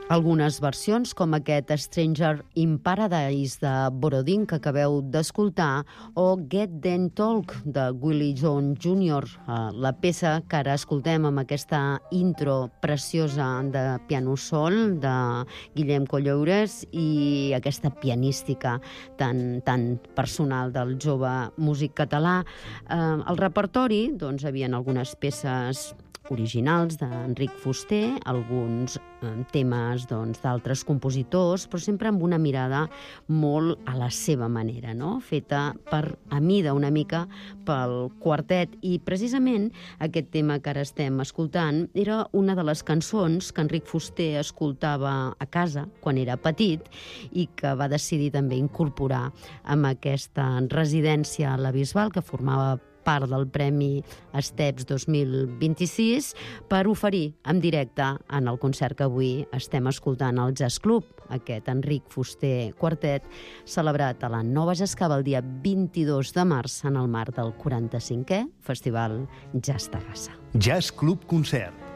Algunes versions, com aquest Stranger in Paradise de Borodin que acabeu d'escoltar, o Get Them Talk de Willie John Jr., la peça que ara escoltem amb aquesta intro preciosa de piano sol de Guillem Colloures i aquesta pianística tan personal del jove músic català. Al repertori doncs, havien algunes peces originals d'Enric Fuster, alguns temes d'altres compositors, però sempre amb una mirada molt a la seva manera, no? Feta a mida una mica pel quartet. I precisament aquest tema que ara estem escoltant era una de les cançons que Enric Fuster escoltava a casa quan era petit i que va decidir també incorporar amb aquesta residència a la Bisbal, que formava part del Premi Esteps 2026, per oferir en directe en el concert que avui estem escoltant al Jazz Club, aquest Enric Fuster Quartet, celebrat a la Nova Jascava el dia 22 de març en el marc del 45è Festival Jazz Terrassa. Jazz Club Concert.